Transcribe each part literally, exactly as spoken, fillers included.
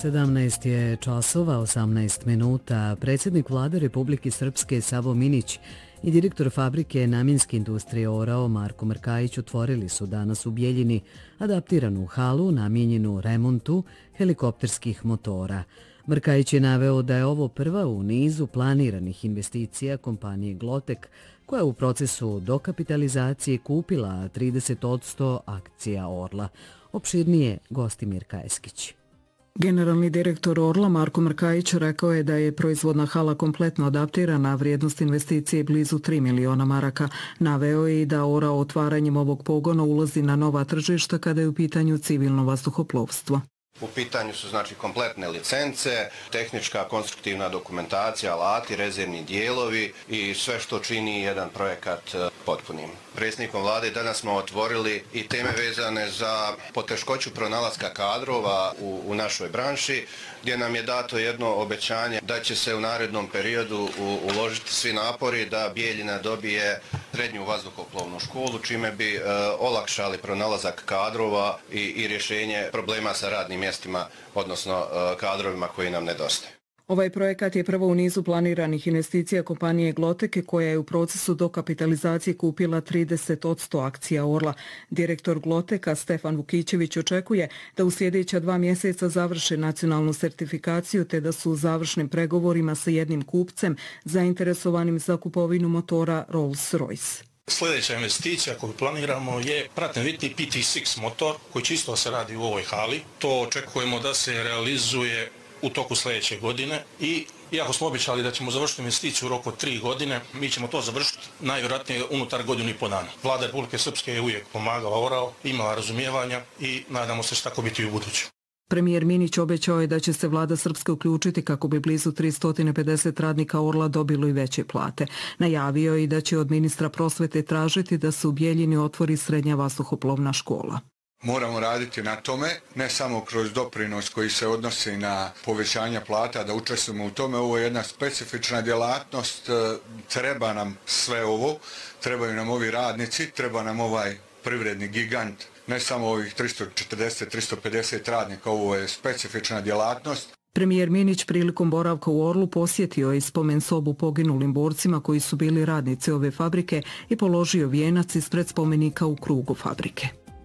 sedamnaest je časova, osamnaest minuta. Predsjednik vlade Republike Srpske Savo Minić i direktor fabrike namjenske industrije Orao Marko Mrkajić otvorili su danas u Bjeljini adaptiranu halu namijenjenu remontu helikopterskih motora. Mrkajić je naveo da je ovo prva u nizu planiranih investicija kompanije Glotek, koja je u procesu dokapitalizacije kupila trideset posto akcija Orla. Opširnije Gostimir Kajeskić. Generalni direktor Orla Marko Mrkajić rekao je da je proizvodna hala kompletno adaptirana, a vrijednost investicije blizu tri miliona maraka. Naveo je i da Orao otvaranjem ovog pogona ulazi na nova tržišta kada je u pitanju civilno vazduhoplovstvo. U pitanju su znači kompletne licence, tehnička konstruktivna dokumentacija, alati, rezervni dijelovi i sve što čini jedan projekat potpunim. Predsjednikom vlade danas smo otvorili i teme vezane za poteškoću pronalaska kadrova u, u našoj branši, gdje nam je dato jedno obećanje da će se u narednom periodu u, uložiti svi napori da Bijeljina dobije srednju vazduhoplovnu školu, čime bi e, olakšali pronalazak kadrova i, i rješenje problema sa radnim mjestima, odnosno e, kadrovima koji nam nedostaju. Ovaj projekat je prvo u nizu planiranih investicija kompanije Gloteke, koja je u procesu dokapitalizacije kupila trideset posto akcija Orla. Direktor Gloteka Stefan Vukićević očekuje da u sljedeća dva mjeseca završe nacionalnu sertifikaciju te da su u završnim pregovorima sa jednim kupcem zainteresovanim za kupovinu motora Rolls-Royce. Sljedeća investicija koju planiramo je Pratt and Whitney P T šest motor koji čisto se radi u ovoj hali. To očekujemo da se realizuje u toku sljedeće godine i iako smo običali da ćemo završiti investiciju u roku od tri godine, mi ćemo to završiti najvjerojatnije unutar godinu i po dana. Vlada Republike Srpske je uvijek pomagala Orao, imala razumijevanja i nadamo se što tako biti i u buduću. Premijer Minić obećao je da će se vlada Srpske uključiti kako bi blizu tristo pedeset radnika Orla dobilo i veće plate. Najavio je i da će od ministra prosvete tražiti da se u Bjeljini otvori srednja vazduhoplovna škola. Moramo raditi na tome, ne samo kroz doprinos koji se odnosi na povećanje plata, da učestvujemo u tome. Ovo je jedna specifična djelatnost, treba nam sve ovo, trebaju nam ovi radnici, treba nam ovaj privredni gigant, ne samo ovih tristo četrdeset do tristo pedeset radnika, ovo je specifična djelatnost. Premijer Minić prilikom boravka u Orlu posjetio je spomen sobu poginulim borcima koji su bili radnici ove fabrike i položio vijenac ispred spomenika u krugu fabrike.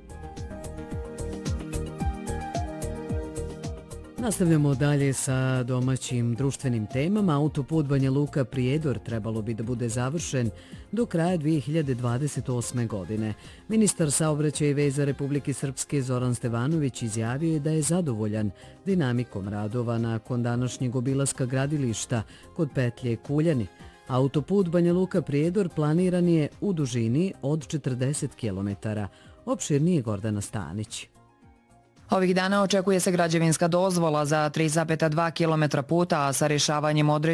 Nastavljamo dalje sa domaćim društvenim temama. Autoput Banja Luka – Prijedor trebalo bi da bude završen do kraja dvije hiljade dvadeset osme. godine. Ministar saobraćaja i veza Republike Srpske Zoran Stevanović izjavio je da je zadovoljan dinamikom radova nakon današnjeg obilaska gradilišta kod petlje Kuljani. Autoput Banja Luka – Prijedor planiran je u dužini od četrdeset kilometara. Opširnije Gordana Stanić. Ovih dana očekuje se građevinska dozvola za tri zarez dva kilometra puta, a sa rješavanjem određenih